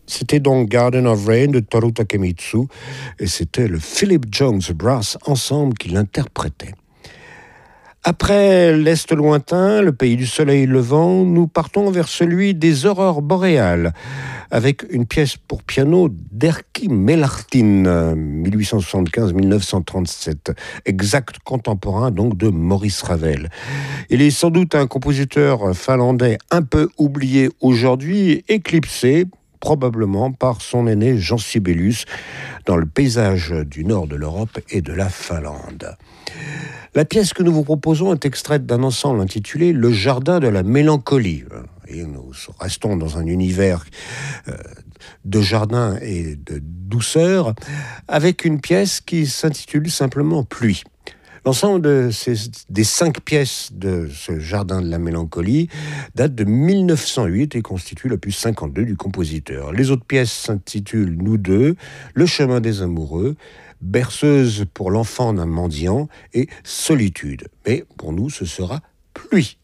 C'était donc Garden of Rain de Toru Takemitsu et c'était le Philip Jones Brass Ensemble qui l'interprétait. Après l'Est lointain, le pays du soleil levant, nous partons vers celui des aurores boréales, avec une pièce pour piano d'Erkki Melartin, 1875-1937, exact contemporain donc de Maurice Ravel. Il est sans doute un compositeur finlandais un peu oublié aujourd'hui, éclipsé probablement par son aîné Jean Sibelius dans le paysage du nord de l'Europe et de la Finlande. La pièce que nous vous proposons est extraite d'un ensemble intitulé « Le jardin de la mélancolie ». Et nous restons dans un univers de jardin et de douceur, avec une pièce qui s'intitule simplement « Pluie ». L'ensemble des 5 pièces de ce jardin de la mélancolie date de 1908 et constitue l'opus 52 du compositeur. Les autres pièces s'intitulent « Nous deux »,« Le chemin des amoureux », Berceuse pour l'enfant d'un mendiant et Solitude. Mais pour nous, ce sera Pluie.